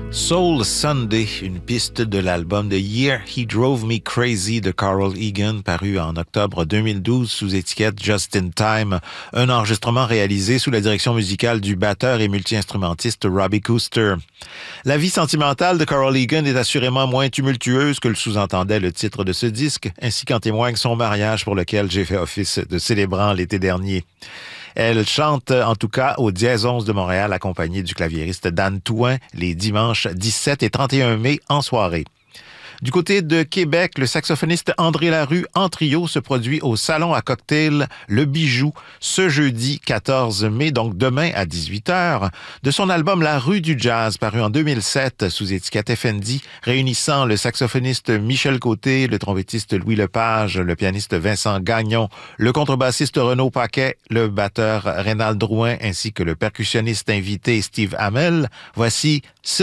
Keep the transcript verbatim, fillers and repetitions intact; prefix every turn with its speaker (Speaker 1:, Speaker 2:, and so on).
Speaker 1: Soul Sunday, une piste de l'album The Year He Drove Me Crazy de Carl Egan, paru en octobre deux mille douze sous étiquette Just in Time, un enregistrement réalisé sous la direction musicale du batteur et multi-instrumentiste Robbie Kuster. La vie sentimentale de Carl Egan est assurément moins tumultueuse que le sous-entendait le titre de ce disque, ainsi qu'en témoigne son mariage pour lequel j'ai fait office de célébrant l'été dernier. Elle chante en tout cas au Dièse onze de Montréal, accompagnée du claviériste Dan Touin, les dimanches dix-sept et trente et un mai en soirée. Du côté de Québec, le saxophoniste André Larue en trio se produit au Salon à cocktail Le Bijou ce jeudi quatorze mai, donc demain à dix-huit heures, de son album La Rue du Jazz, paru en deux mille sept sous étiquette F N D, réunissant le saxophoniste Michel Côté, le trompettiste Louis Lepage, le pianiste Vincent Gagnon, le contrebassiste Renaud Paquet, le batteur Rénal Drouin ainsi que le percussionniste invité Steve Hamel. Voici